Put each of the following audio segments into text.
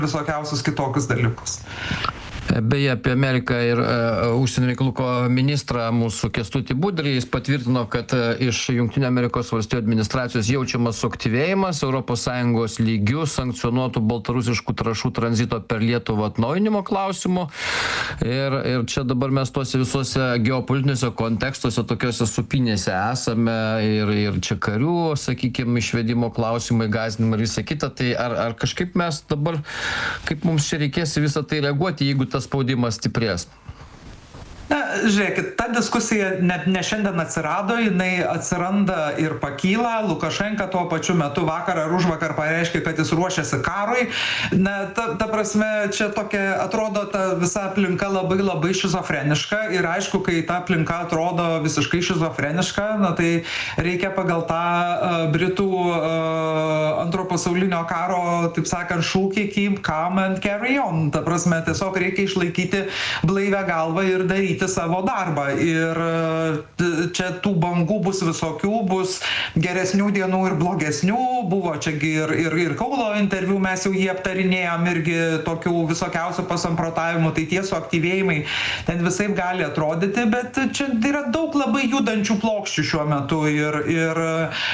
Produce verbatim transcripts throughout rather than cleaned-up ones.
visokiausius kitokius dalykus. Beje, apie Ameriką ir uh, užsienio reikalų ministrą mūsų Kęstutį Budrį, jis patvirtino, kad uh, iš Jungtinių Amerikos valstijų administracijos jaučiamas suaktyvėjimas Europos Sąjungos lygių sankcionuotų baltarusiškų trąšų tranzito per Lietuvą atnaujinimo klausimų. Ir, ir čia dabar mes tuose visuose geopolitiniuose kontekstuose, tokiuose supinėse esame ir, ir čia karių, sakykime, išvedimo klausimai, gąsdinimai ir visa kita. Tai ar, ar kažkaip mes dabar, kaip mums čia reikės visą tai reaguoti, jeigu tas spaudimas stiprės? Na, žiūrėkit, ta diskusija net ne šiandien atsirado, jinai atsiranda ir pakyla. Lukašenka tuo pačiu metu vakar ar užvakar pareiškė, kad jis ruošiasi karui. Na, ta, ta prasme, čia tokia atrodo ta visa aplinka labai labai šizofreniška ir aišku, kai ta aplinka atrodo visiškai šizofreniška, na tai reikia pagal tą uh, Britų uh, antro pasaulinio karo, taip sakant, šūkį keep calm and carry on. Ta prasme, tiesiog reikia išlaikyti blaivę galvą ir daryti savo darbą. Ir čia tų bangų bus visokių, bus geresnių dienų ir blogesnių. Buvo čiagi ir, ir, ir Kaulo interviu, mes jau jį aptarinėjom, irgi tokių visokiausių pasamprotavimų, tai tie suaktyvėjimai ten visaip gali atrodyti, bet čia yra daug labai judančių plokščių šiuo metu ir, ir,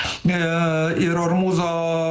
ir Ormūzo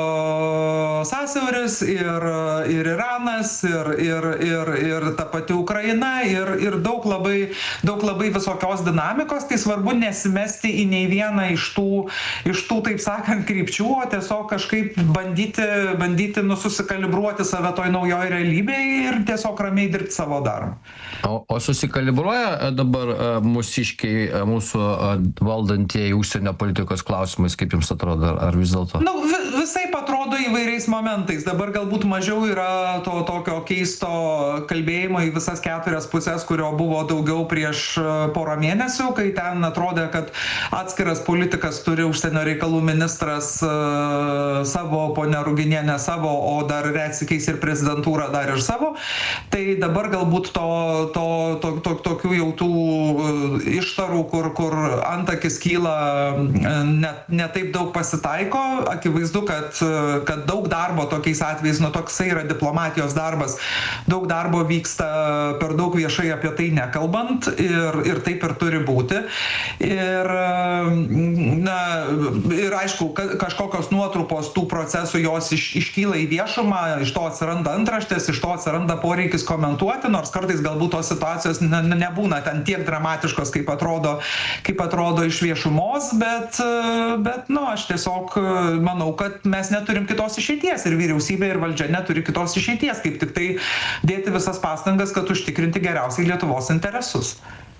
sąsiauris, ir, ir Iranas, ir, ir, ir, ir ta pati Ukraina, ir, ir daug labai daug labai visokios dinamikos, tai svarbu nesimesti į nei vieną iš tų, iš tų, taip sakant, krypčių, o tiesiog kažkaip bandyti, bandyti nususikalibruoti save toj naujoj realybėje ir tiesiog ramiai dirbti savo darbą. O, o susikalibruoja dabar mūsiškiai, mūsų valdantieji užsienio politikos klausimais, kaip jums atrodo, ar vis dėlto? Nu, visai atrodo įvairiais momentais. Dabar galbūt mažiau yra to tokio keisto kalbėjimo į visas keturias pusės, kurio buvo daugiau prieš porą mėnesių, kai ten atrodė, kad atskiras politikas turi užsienio reikalų ministras uh, savo, ponia Ruginienė savo, o dar retsykiais ir prezidentūra dar ir savo. Tai dabar galbūt to, to, to, to, tokių jau tų uh, ištarų, kur, kur antakis kyla, net ne taip daug pasitaiko. Akivaizdu, kad, kad daug darbo tokiais atvejais, nu toksai yra diplomatijos darbas, daug darbo vyksta per daug viešai apie tai nekalbant. Ir, ir taip ir turi būti. Ir, na, ir aišku, kažkokios nuotrupos tų procesų jos iš, iškyla į viešumą, iš to atsiranda antraštės, iš to atsiranda poreikis komentuoti, nors kartais galbūt tos situacijos ne, nebūna ten tiek dramatiškos, kaip atrodo, kaip atrodo iš viešumos, bet, bet nu, aš tiesiog manau, kad mes neturim kitos išeities ir vyriausybė ir valdžia neturi kitos išeities, kaip tik tai dėti visas pastangas, kad užtikrinti geriausiai Lietuvos interesus.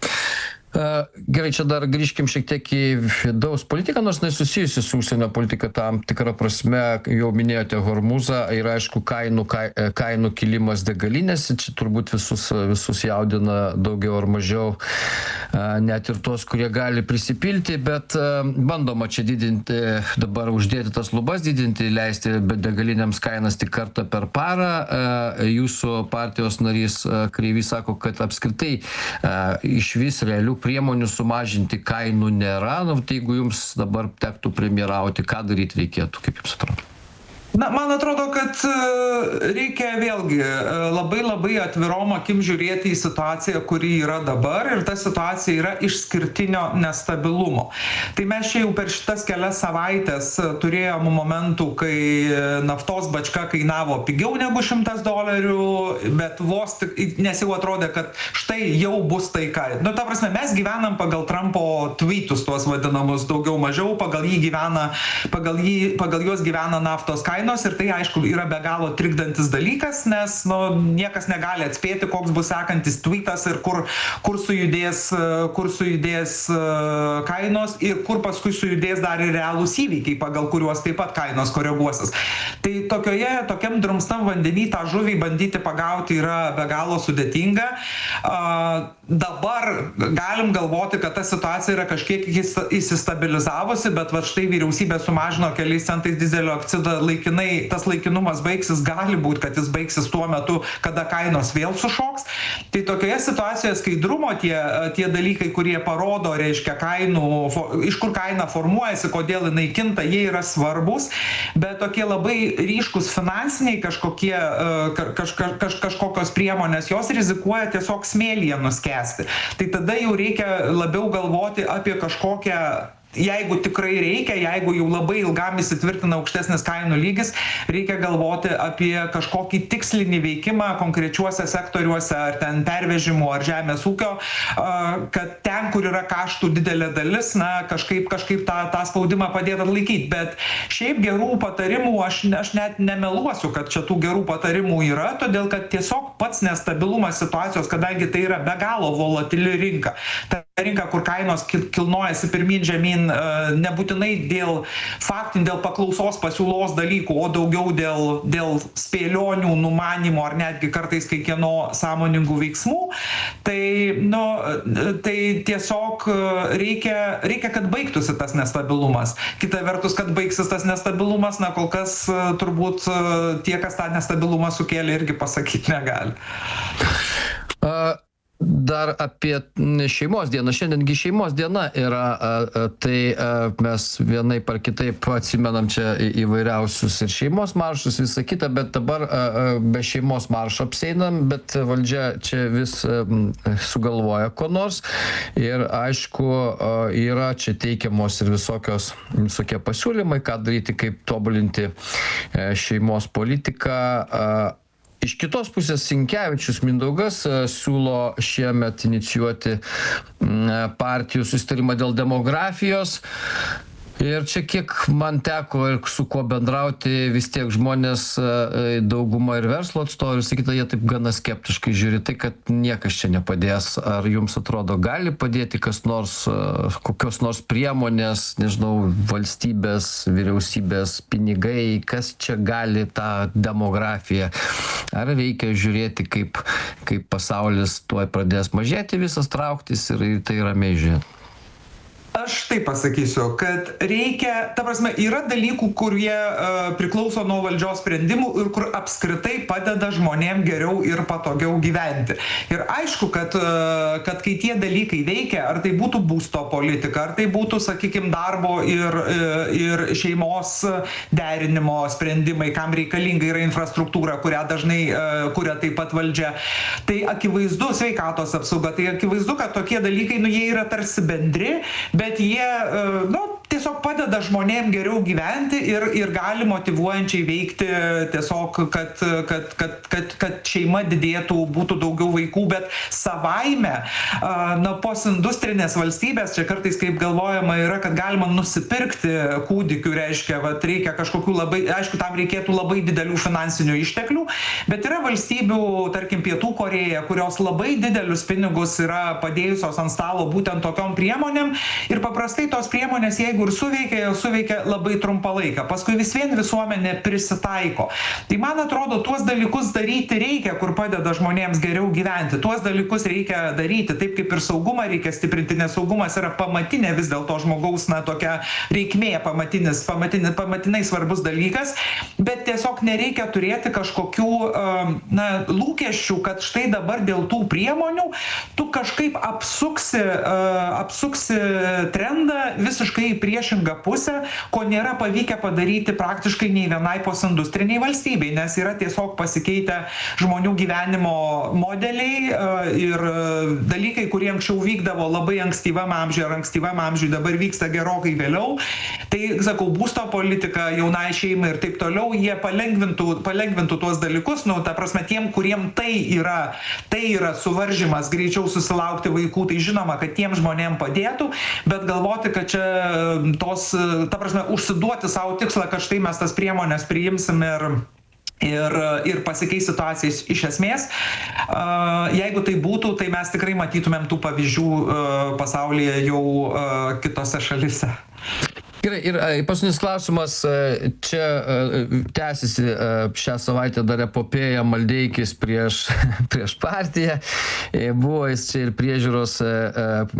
Gerai, čia dar grįžkim šiek tiek į vidaus politiką, nors nesusijusi su užsienio politika tam tikrą prasme, jau minėjote Hormuzą ir aišku kainų, kainų kilimas degalinėse, čia turbūt visus, visus jaudina daugiau ar mažiau, net ir tos, kurie gali prisipilti, bet bandoma čia didinti, dabar uždėti tas lubas, didinti, leisti degalinėms kainas tik kartą per parą. Jūsų partijos narys Kreivys sako, kad apskritai iš vis realių priemonių sumažinti kainų nėra. Nu, tai jeigu jums dabar tektų premjerauti, ką daryti reikėtų, kaip jums atrodo? Na, man atrodo, kad reikia vėlgi labai labai atvirom akim žiūrėti į situaciją, kuri yra dabar, ir ta situacija yra išskirtinio nestabilumo. Tai mes čia jau per šitas kelias savaitės turėjom momentų, kai naftos bačka kainavo pigiau negu šimtas dolerių, bet vos tik, nes jau atrodė, kad štai jau bus taika. Nu, ta prasme, mes gyvenam pagal Trumpo tweetus, tuos vadinamus daugiau mažiau, pagal jį gyvena, pagal jį, pagal juos gyvena naftos kainos. Ir tai, aišku, yra be galo trikdantis dalykas, nes nu, niekas negali atspėti, koks bus sekantis tweetas ir kur, kur, sujudės, kur sujudės kainos ir kur paskui sujudės dar ir realūs įvykiai, pagal kuriuos taip pat kainos koreguosis. Tai tokioje, tokiam drumstam vandenį tą žuvį bandyti pagauti yra be galo sudėtinga. Dabar galim galvoti, kad ta situacija yra kažkiek įsistabilizavusi, bet va štai vyriausybė sumažino keliais centais dizelio akcidą laikinai laikinai, tas laikinumas baigsis, gali būti, kad jis baigsis tuo metu, kada kainos vėl sušoks. Tai tokioje situacijoje skaidrumo tie, tie dalykai, kurie parodo, reiškia, kainų, iš kur kaina formuojasi, kodėl jinai kinta, jie yra svarbus, bet tokie labai ryškus finansiniai kažkokie, kaž, kaž, kaž, kažkokios priemonės, jos rizikuoja tiesiog smėlyje nuskesti. Tai tada jau reikia labiau galvoti apie kažkokią, jeigu tikrai reikia, jeigu jau labai ilgam įsitvirtina aukštesnis kainų lygis, reikia galvoti apie kažkokį tikslinį veikimą konkrečiuose sektoriuose, ar ten pervežimų, ar žemės ūkio, kad ten, kur yra kaštų didelė dalis, na, kažkaip, kažkaip tą, tą spaudimą padėti atlaikyti. Bet šiaip gerų patarimų, aš, aš net nemeluosiu, kad čia tų gerų patarimų yra, todėl kad tiesiog pats nestabilumas situacijos, kadangi tai yra be galo volatili rinka. Ta rinka, kur kainos kilnojasi pirmin žemyn, nebūtinai dėl faktinių, dėl paklausos pasiūlos dalykų, o daugiau dėl, dėl spėlionių, numanymų ar netgi kartais kai kieno sąmoningų veiksmų, tai, nu, tai tiesiog reikia, reikia, kad baigtųsi tas nestabilumas. Kita vertus, kad baigsis tas nestabilumas, na, kol kas turbūt tie, kas tą nestabilumą sukėlė, irgi pasakyti negali. Uh... Dar apie šeimos dieną. Šiandiengi šeimos diena yra, tai mes vienaip ar kitaip atsimenam čia įvairiausius ir šeimos maršus, visą kitą, bet dabar be šeimos maršo apseinam, bet valdžia čia vis sugalvoja ko nors ir aišku, yra čia teikiamos ir visokios, visokie pasiūlymai, ką daryti, kaip tobulinti šeimos politiką. Iš kitos pusės Sinkevičius Mindaugas siūlo šiemet inicijuoti partijų susitarimą dėl demografijos. Ir čia kiek man teko ir su kuo bendrauti, vis tiek žmonės, dauguma ir verslo atstovai, ir sakyta, jie taip gana skeptiškai žiūri, tai kad niekas čia nepadės. Ar jums atrodo, gali padėti kas nors, kokios nors priemonės, nežinau, valstybės, vyriausybės, pinigai, kas čia gali tą demografiją? Ar reikia žiūrėti, kaip, kaip pasaulis tuoj pradės mažėti, visas trauktis ir tai ramiai žiūrėti? Aš taip pasakysiu, kad reikia, ta prasme, yra dalykų, kurie uh, priklauso nuo valdžios sprendimų ir kur apskritai padeda žmonėm geriau ir patogiau gyventi. Ir aišku, kad, uh, kad kai tie dalykai veikia, ar tai būtų būsto politika, ar tai būtų, sakykime, darbo ir, uh, ir šeimos derinimo sprendimai, kam reikalinga yra infrastruktūra, kurią dažnai uh, kuria taip pat valdžia. Tai akivaizdu, sveikatos apsauga, tai akivaizdu, kad tokie dalykai, nu, jie yra tarsi bendri, bet bet jie, nu, tiesiog padeda žmonėm geriau gyventi ir, ir gali motyvuojančiai veikti tiesiog, kad, kad, kad, kad, kad šeima didėtų, būtų daugiau vaikų, bet savaime, na, postindustrinės valstybės, čia kartais kaip galvojama yra, kad galima nusipirkti kūdikių, reiškia, va, reikia kažkokių labai, aišku, tam reikėtų labai didelių finansinių išteklių, bet yra valstybių, tarkim, Pietų Korėja, kurios labai didelius pinigus yra padėjusios ant stalo būtent tokiom priemonėm. Ir paprastai tos priemonės, jeigu ir suveikia, jau suveikia labai trumpą laiką. Paskui vis vien visuomenė prisitaiko. Tai man atrodo, tuos dalykus daryti reikia, kur padeda žmonėms geriau gyventi. Tuos dalykus reikia daryti, taip kaip ir saugumą reikia stiprinti, nes saugumas yra pamatinė vis dėlto žmogaus, na, tokia reikmė, pamatinis, pamatinis, pamatinai svarbus dalykas, bet tiesiog nereikia turėti kažkokių, na, lūkesčių, kad štai dabar dėl tų priemonių tu kažkaip apsuksi, apsuksi trendą visiškai į priešingą pusę, ko nėra pavykę padaryti praktiškai nei vienai postindustriniai valstybei, nes yra tiesiog pasikeitę žmonių gyvenimo modeliai ir dalykai, kurie anksčiau vykdavo labai ankstyvam amžiui ar ankstyvam amžiui, dabar vyksta gerokai vėliau. Tai, sakau, būsto politika jaunai šeimai ir taip toliau, jie palengvintų, palengvintų tuos dalykus, nu, ta prasme, tiem, kuriem tai yra, tai yra suvaržymas greičiau susilaukti vaikų, tai žinoma, kad tiem žmonėm padėtų, bet galvoti, kad čia tos, ta prasme, užsiduoti savo tikslą, kad štai mes tas priemonės priimsim ir Ir, ir pasikeis situacijas iš esmės. Jeigu tai būtų, tai mes tikrai matytumėm tų pavyzdžių pasaulyje jau kitose šalise. Gerai, ir paskutinis klausimas, čia tęsiasi šią savaitę dar epopėja Maldeikis prieš, prieš partiją, buvo jis čia ir priežiūros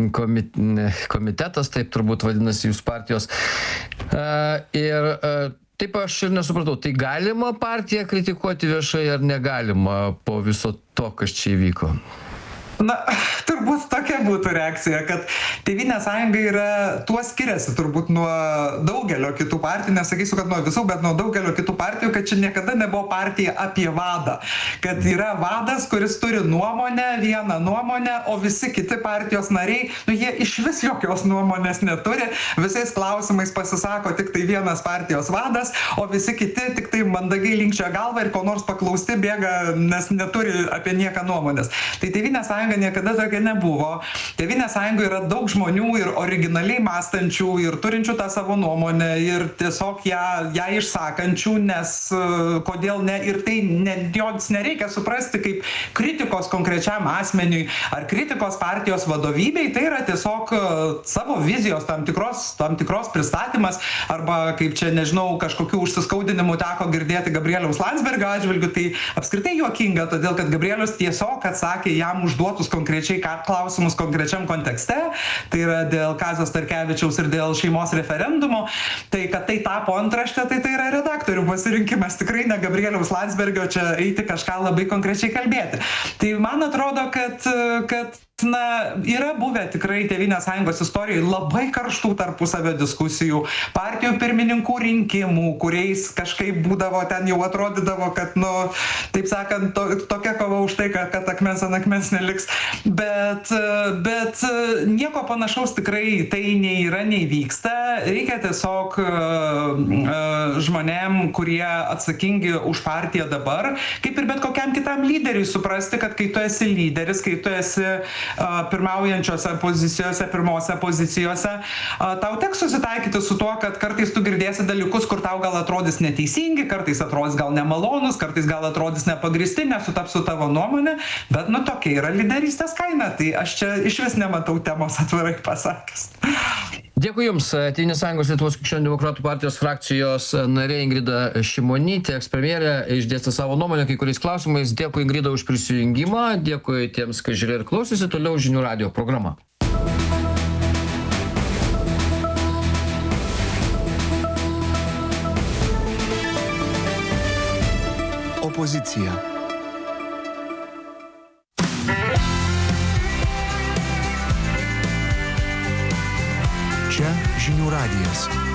komitetas, taip turbūt vadinasi jūsų partijos, ir taip aš ir nesupratau, tai galima partiją kritikuoti viešai ar negalima po viso to, kas čia įvyko? Na, turbūt tokia būtų reakcija, kad Tėvynės sąjunga yra, tuo skiriasi turbūt nuo daugelio kitų partijų, nesakysiu, kad nuo visų, bet nuo daugelio kitų partijų, kad čia niekada nebuvo partija apie vadą. Kad yra vadas, kuris turi nuomonę, vieną nuomonę, o visi kiti partijos nariai, nu jie iš vis jokios nuomonės neturi, visais klausimais pasisako tik tai vienas partijos vadas, o visi kiti tik tai mandagiai linkčia galvą ir ko nors paklausti bėga, nes neturi apie nieką nuomonės. Tai Tėvynės sąjunga niekada tokia nebuvo. Tėvynės sąjungoje yra daug žmonių ir originaliai mąstančių, ir turinčių tą savo nuomonę, ir tiesiog ją, ją išsakančių, nes uh, kodėl ne, ir tai ne, jos nereikia suprasti kaip kritikos konkrečiam asmeniui ar kritikos partijos vadovybei, tai yra tiesiog uh, savo vizijos tam tikros, tam tikros pristatymas, arba kaip čia, nežinau, kažkokių užsiskaudinimų teko girdėti Gabrieliaus Landsbergio atžvilgiu, tai apskritai juokinga, todėl kad Gabrielius tiesiog atsakė jam užduotus konkrečiai klausimus konkrečiam kontekste, tai yra dėl Kazio Starkevičiaus ir dėl šeimos referendumo, tai kad tai tapo antraštė, tai tai yra redaktorių pasirinkimas, tikrai ne Gabrieliaus Landsbergio čia eiti kažką labai konkrečiai kalbėti. Tai man atrodo, kad, kad na, yra buvę tikrai Tėvynės sąjungos istorijoje labai karštų tarpusavio diskusijų, partijų pirmininkų rinkimų, kuriais kažkaip būdavo, ten jau atrodydavo, kad, nu, taip sakant, to, tokia kova už tai, kad, kad akmens ant akmens neliks. Bet, bet nieko panašaus tikrai tai nei yra, nei vyksta. Reikia tiesiog uh, žmonėm, kurie atsakingi už partiją dabar, kaip ir bet kokiam kitam lyderiui, suprasti, kad kai tu esi lyderis, kai tu esi pirmaujančiose pozicijose, pirmose pozicijose, tau teks susitaikyti su tuo, kad kartais tu girdėsi dalykus, kur tau gal atrodys neteisingi, kartais atrodys gal nemalonus, kartais gal atrodys nepagristi, nesutaps su tavo nuomonė, bet nu tokia yra lyderystės kaina, tai aš čia iš vis nematau temos, atvirai pasakęs. Dėkui Jums, Tėvynės sąjungos Lietuvos krikščionių demokratų partijos frakcijos narė Ingrida Šimonytė, ekspremjerė, išdėstė savo nuomonę kai kuriais klausimais. Dėkui Ingrida už prisijungimą, dėkui tiems, kas žiūrėjo ir klausėsi, toliau žinių radijo programa. Opozicija. Čia žinių radijas.